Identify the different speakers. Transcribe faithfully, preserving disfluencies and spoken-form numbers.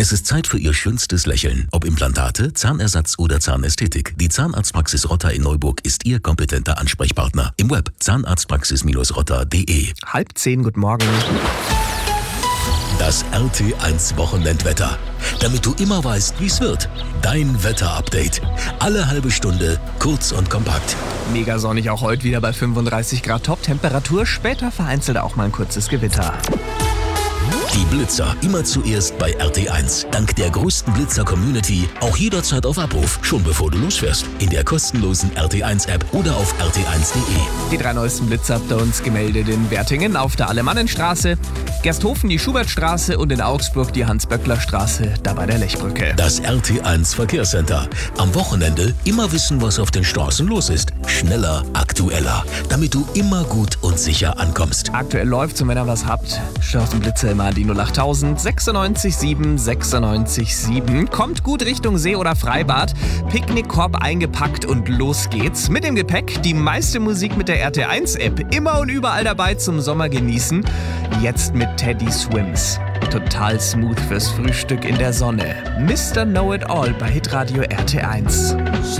Speaker 1: Es ist Zeit für Ihr schönstes Lächeln. Ob Implantate, Zahnersatz oder Zahnästhetik. Die Zahnarztpraxis Rotter in Neuburg ist Ihr kompetenter Ansprechpartner. Im Web zahnarztpraxis Rotter punkt de.
Speaker 2: Halb zehn, guten Morgen.
Speaker 1: Das R T eins Wochenendwetter. Damit du immer weißt, wie es wird. Dein Wetterupdate. Alle halbe Stunde, kurz und kompakt.
Speaker 2: Mega sonnig auch heute wieder bei fünfunddreißig Grad Top-Temperatur. Später vereinzelt auch mal ein kurzes Gewitter.
Speaker 1: Die Blitzer immer zuerst bei R T eins. Dank der größten Blitzer-Community auch jederzeit auf Abruf, schon bevor du losfährst. In der kostenlosen R T eins App oder auf R T eins punkt de.
Speaker 2: Die drei neuesten Blitzer habt ihr uns gemeldet in Wertingen auf der Alemannenstraße, Gersthofen die Schubertstraße und in Augsburg die Hans-Böckler-Straße, da bei der Lechbrücke.
Speaker 1: Das R T eins Verkehrscenter. Am Wochenende immer wissen, was auf den Straßen los ist. Schneller, aktueller, damit du immer gut und sicher ankommst.
Speaker 2: Aktuell läuft's und wenn ihr was habt, schaut den Blitzer immer an die null acht tausend sechsundneunzig sieben sechsundneunzig sieben. Kommt gut Richtung See oder Freibad, Picknickkorb eingepackt und los geht's. Mit dem Gepäck die meiste Musik mit der R T eins App. Immer und überall dabei zum Sommer genießen. Jetzt mit Teddy Swims. Total smooth fürs Frühstück in der Sonne. Mister Know It All bei Hitradio R T eins.